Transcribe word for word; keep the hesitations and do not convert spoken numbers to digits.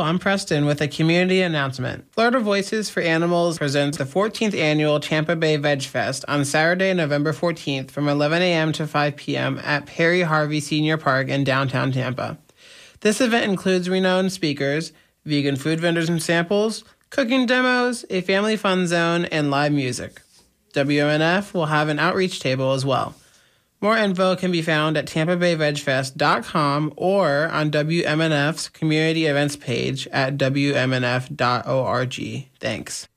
Hello, I'm Preston with a community announcement. Florida Voices for Animals presents the fourteenth annual Tampa Bay Veg Fest on Saturday, November fourteenth from eleven a.m. to five p.m. at Perry Harvey Senior Park in downtown Tampa. This event includes renowned speakers, vegan food vendors and samples, cooking demos, a family fun zone, and live music. W M N F will have an outreach table as well. More info can be found at tampa bay veg fest dot com or on W M N F's community events page at w m n f dot org. Thanks.